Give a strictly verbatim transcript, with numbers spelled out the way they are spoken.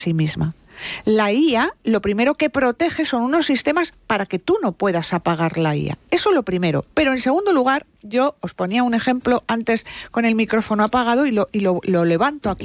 sí misma. La I A, lo primero que protege son unos sistemas para que tú no puedas apagar la I A. Eso es lo primero. Pero en segundo lugar, yo os ponía un ejemplo antes con el micrófono apagado y lo, y lo, lo levanto aquí.